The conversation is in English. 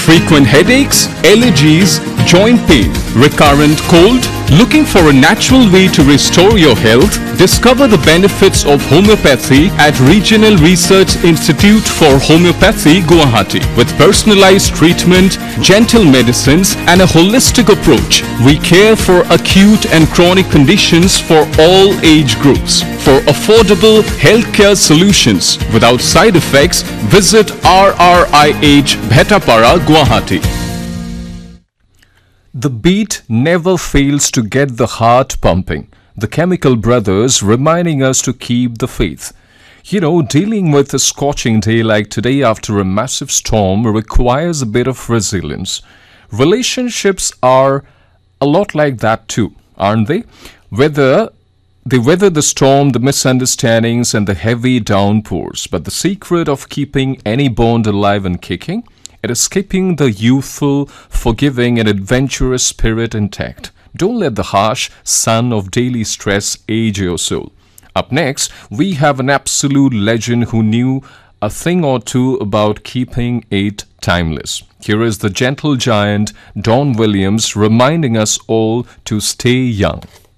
Frequent headaches, allergies, joint pain, recurrent cold? Looking for a natural way to restore your health? Discover the benefits of homeopathy at Regional Research Institute for Homeopathy, Guwahati. With personalized treatment, gentle medicines, and a holistic approach, we care for acute and chronic conditions for all age groups. For affordable healthcare solutions without side effects, visit RRIH Bhetapara, Guwahati. The beat never fails to get the heart pumping. The Chemical Brothers reminding us to keep the faith. You know, dealing with a scorching day like today after a massive storm requires a bit of resilience. Relationships are a lot like that too, aren't they? Whether they weather the storm, the misunderstandings, and the heavy downpours. But the secret of keeping any bond alive and kicking? It is keeping the youthful, forgiving, and adventurous spirit intact. Don't let the harsh sun of daily stress age your soul. Up next, we have an absolute legend who knew a thing or two about keeping it timeless. Here is the gentle giant Don Williams reminding us all to stay young.